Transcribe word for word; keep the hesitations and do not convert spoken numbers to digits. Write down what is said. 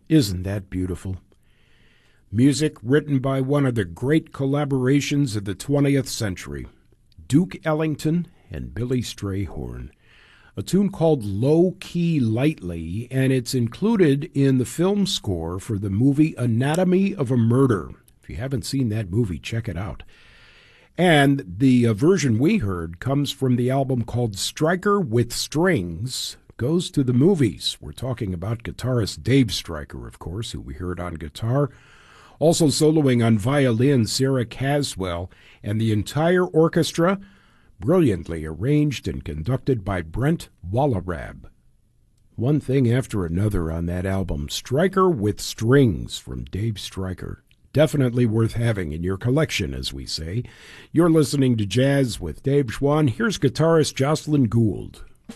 Isn't that beautiful? Music written by one of the great collaborations of the twentieth century, Duke Ellington and Billy Strayhorn. A tune called Low Key Lightly, and it's included in the film score for the movie Anatomy of a Murder. If you haven't seen that movie, check it out. And the uh, version we heard comes from the album called Stryker with Strings Goes to the Movies. We're talking about guitarist Dave Stryker, of course, who we heard on guitar. Also soloing on violin, Sarah Caswell, and the entire orchestra, brilliantly arranged and conducted by Brent Wallerab. One thing after another on that album, Stryker with Strings from Dave Stryker. Definitely worth having in your collection, as we say. You're listening to Jazz with Dave Schwann. Here's guitarist Jocelyn Gould.